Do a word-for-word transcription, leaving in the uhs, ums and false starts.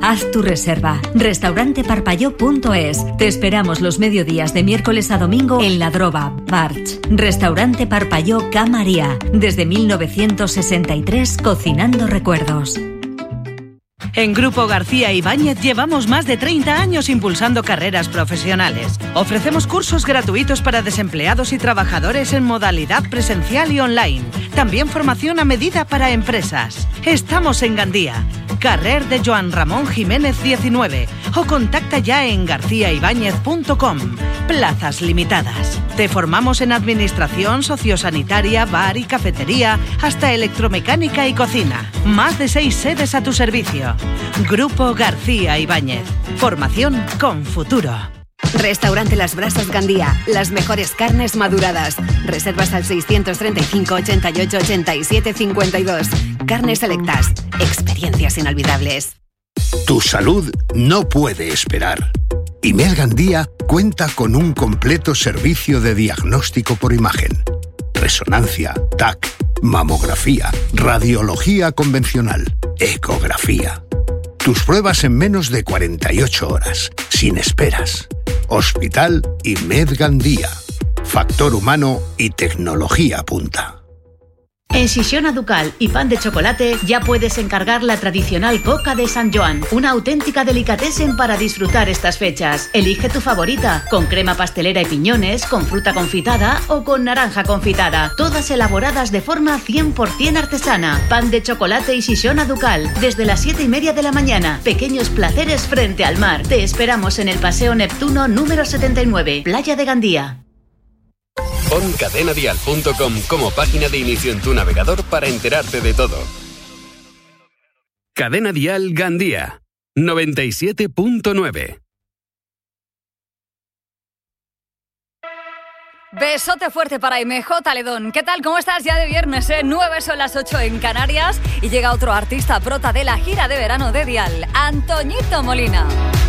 Haz tu reserva. restaurante parpalló punto es. Te esperamos los mediodías de miércoles a domingo en La Droga, Barch. Restaurante Parpalló Ca María. Desde mil novecientos sesenta y tres, cocinando recuerdos. En Grupo García Ibáñez llevamos más de treinta años impulsando carreras profesionales. Ofrecemos cursos gratuitos para desempleados y trabajadores en modalidad presencial y online. También formación a medida para empresas. Estamos en Gandía, carrer de Joan Ramón Jiménez diecinueve, o contacta ya en garcía ibáñez punto com. Plazas limitadas. Te formamos en administración, sociosanitaria, bar y cafetería, hasta electromecánica y cocina. Más de seis sedes a tu servicio. Grupo García Ibáñez. Formación con futuro. Restaurante Las Brasas Gandía. Las mejores carnes maduradas. Reservas al seiscientos treinta y cinco, ochenta y ocho, ochenta y siete, cincuenta y dos. Carnes selectas. Experiencias inolvidables. Tu salud no puede esperar. Imed Gandía cuenta con un completo servicio de diagnóstico por imagen. Resonancia, T A C, mamografía, radiología convencional, ecografía. Tus pruebas en menos de cuarenta y ocho horas, sin esperas. Hospital Imed Gandía. Factor humano y tecnología punta. En Xixona Ducal y Pan de Chocolate ya puedes encargar la tradicional coca de San Joan, una auténtica delicatessen para disfrutar estas fechas. Elige tu favorita, con crema pastelera y piñones, con fruta confitada o con naranja confitada, todas elaboradas de forma cien por ciento artesana. Pan de Chocolate y Xixona Ducal, desde las siete y media de la mañana. Pequeños placeres frente al mar. Te esperamos en el Paseo Neptuno número setenta y nueve, Playa de Gandía. Pon cadena dial punto com como página de inicio en tu navegador para enterarte de todo. Cadena Dial Gandía, noventa y siete punto nueve. Besote fuerte para M J Ledón. ¿Qué tal? ¿Cómo estás? Ya de viernes, ¿eh? nueve son las ocho en Canarias y llega otro artista prota de la gira de verano de Dial, Antoñito Molina.